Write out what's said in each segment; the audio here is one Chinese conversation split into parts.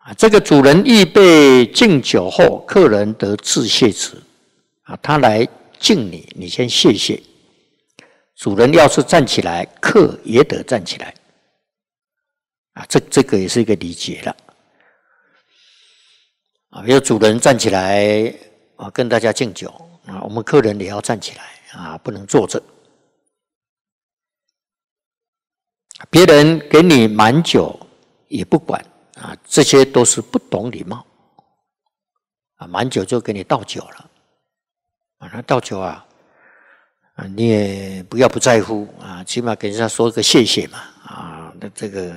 这个主人预备敬酒后，客人得致谢之。他来敬你，你先谢谢。主人要是站起来，客也得站起来。这个也是一个礼节了。比如主人站起来跟大家敬酒我们客人也要站起来不能坐着。别人给你满酒也不管这些都是不懂礼貌满酒就给你倒酒了那倒酒你也不要不在乎起码给人家说个谢谢嘛那这个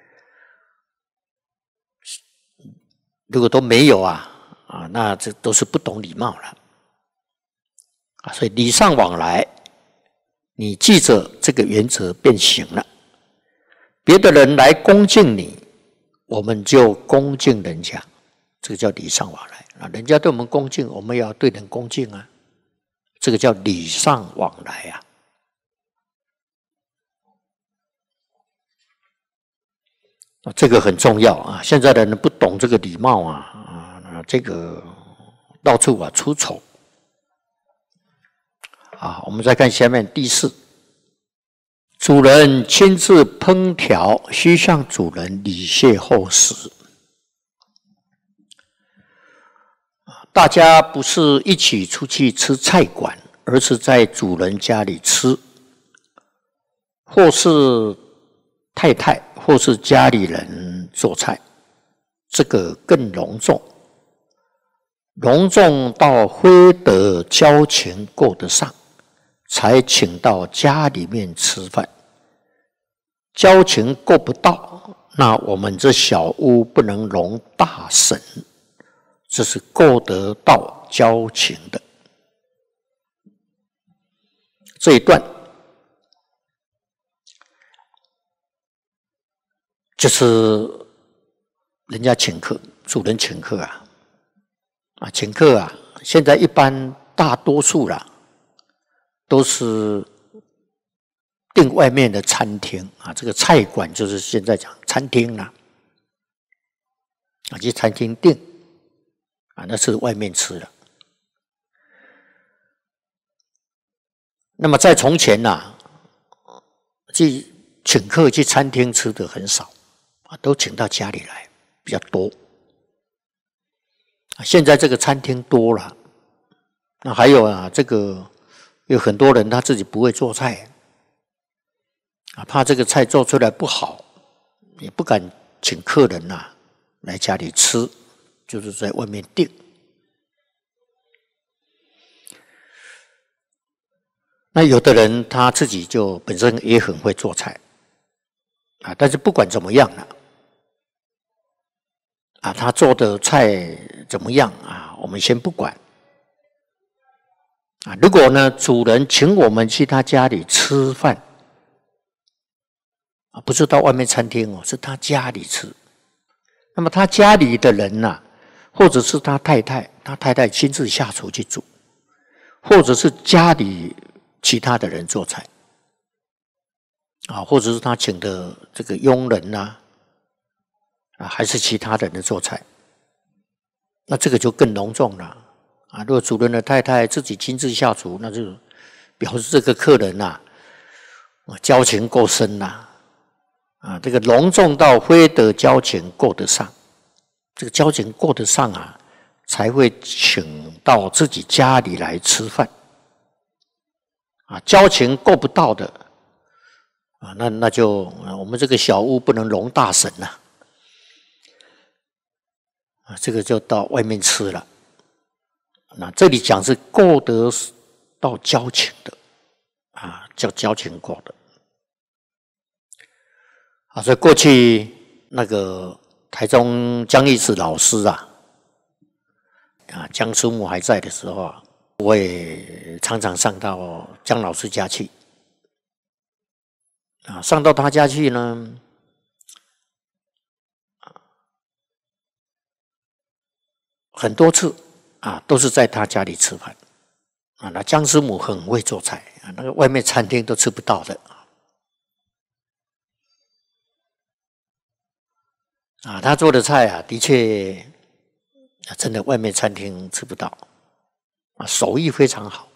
如果都没有那这都是不懂礼貌了所以礼尚往来，你记着这个原则便行了。别的人来恭敬你，我们就恭敬人家，这个叫礼尚往来人家对我们恭敬，我们也要对人恭敬这个叫礼尚往来这个很重要现在的人不懂这个礼貌这个到处出丑我们再看下面第4，主人亲自烹调，须向主人礼谢后食。大家不是一起出去吃菜馆，而是在主人家里吃，或是太太，或是家里人做菜，这个更隆重。隆重到非得交情够得上，才请到家里面吃饭。交情够不到，那我们这小屋不能容大神，这是够得到交情的。这一段就是人家请客，主人请客请客现在一般大多数都是订外面的餐厅这个菜馆就是现在讲餐厅去餐厅订那是外面吃的。那么在从前去请客去餐厅吃的很少都请到家里来比较多。现在这个餐厅多了，那还有这个有很多人他自己不会做菜怕这个菜做出来不好，也不敢请客人来家里吃，就是在外面订。那有的人他自己就本身也很会做菜但是不管怎么样他做的菜怎么样我们先不管如果呢主人请我们去他家里吃饭不是到外面餐厅是他家里吃，那么他家里的人或者是他太太亲自下厨去煮，或者是家里其他的人做菜或者是他请的这个佣人还是其他人的做菜，那这个就更隆重了如果主人的太太自己亲自下厨，那就表示这个客人交情够深这个隆重到非得交情够得上，这个交情够得上才会请到自己家里来吃饭交情够不到的那就我们这个小屋不能容大神这个就到外面吃了。那这里讲是够得到交情的叫交情够的所以过去那个台中江义慈老师江师母还在的时候我也常常上到江老师家去上到他家去呢很多次都是在他家里吃饭那江师母很会做菜那个外面餐厅都吃不到的他做的菜啊，的确真的外面餐厅吃不到手艺非常好。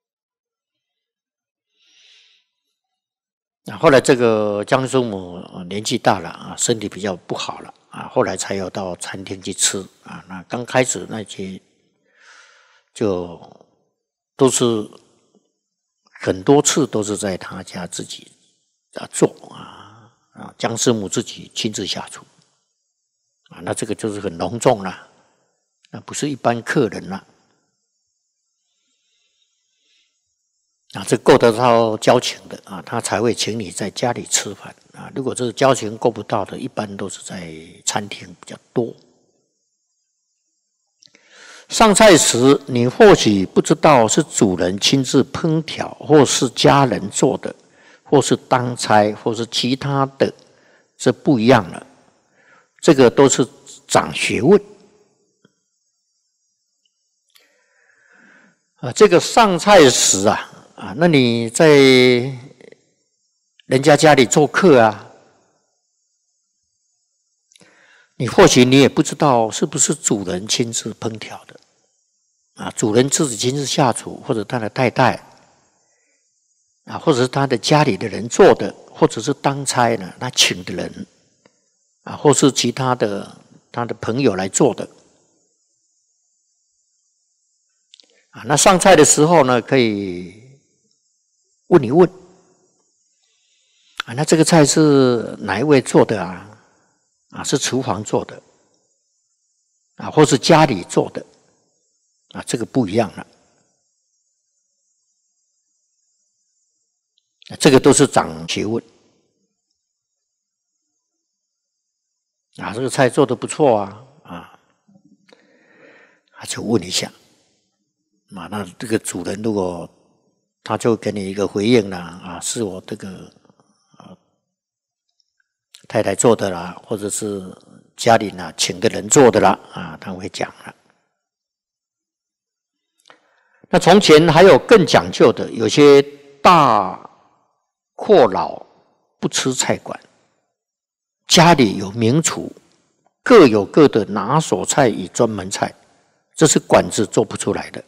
后来这个江叔母年纪大了身体比较不好了后来才有到餐厅去吃那刚开始那些就都是很多次都是在他家自己做江师母自己亲自下厨那这个就是很隆重了，那不是一般客人了这够得到交情的他才会请你在家里吃饭如果这个交情够不到的，一般都是在餐厅比较多。上菜时，你或许不知道是主人亲自烹调，或是家人做的，或是当差，或是其他的，这不一样了。这个都是长学问这个上菜时那你在人家家里做客你或许你也不知道是不是主人亲自烹调的主人自己亲自下厨，或者他的太太或者是他的家里的人做的，或者是当差呢他请的人或是其他的他的朋友来做的那上菜的时候呢，可以问一问那这个菜是哪一位做的是厨房做的或是家里做的这个不一样了这个都是长学问这个菜做得不错就问一下那这个主人如果他就给你一个回应了是我这个太太做的啦，或者是家里请的人做的啦他会讲了。那从前还有更讲究的，有些大阔老不吃菜馆，家里有名厨，各有各的拿手菜与专门菜，这是馆子做不出来的。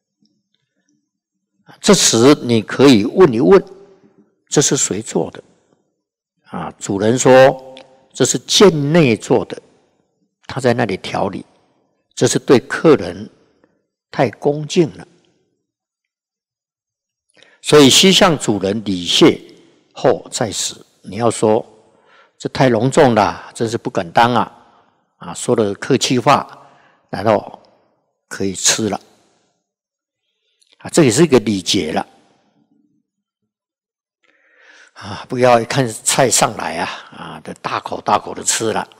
这时你可以问一问，这是谁做的主人说这是店内做的，他在那里调理，这是对客人太恭敬了，所以须向主人礼谢后再食。你要说这太隆重了，真是不敢当说了客气话，然后可以吃了这也是一个礼节了不要一看菜上来就大口大口的吃了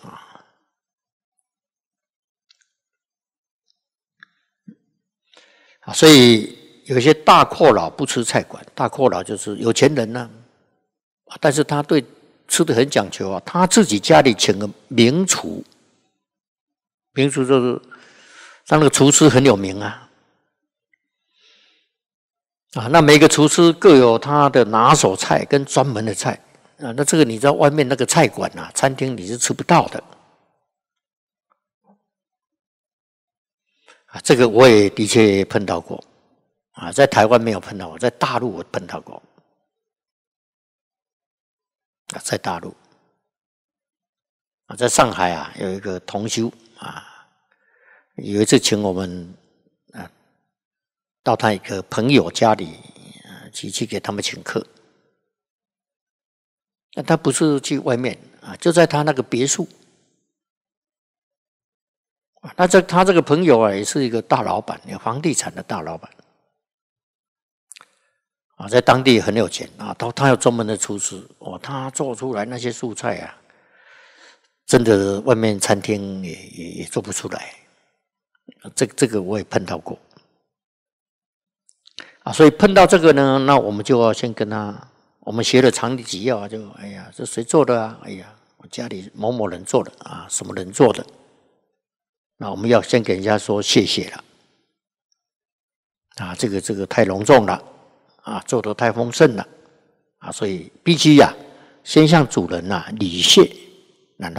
所以有些大阔老不吃菜馆，大阔老就是有钱人但是他对吃的很讲究他自己家里请个名厨，名厨就是他那个厨师很有名那每个厨师各有他的拿手菜跟专门的菜那这个你在外面那个菜馆餐厅你是吃不到的这个我也的确碰到过在台湾没有碰到过，在大陆我碰到过在大陆在上海有一个同修有一次请我们到他一个朋友家里去给他们请客那他不是去外面就在他那个别墅那他这个朋友也是一个大老板，有房地产的大老板在当地很有钱他有专门的厨师他做出来那些素菜真的外面餐厅也做不出来这个我也碰到过所以碰到这个呢，那我们就要先跟他，我们学了常理纪要就哎呀，这谁做的哎呀，我家里某某人做的什么人做的，那我们要先给人家说谢谢了这个太隆重了做得太丰盛了所以必须先向主人礼谢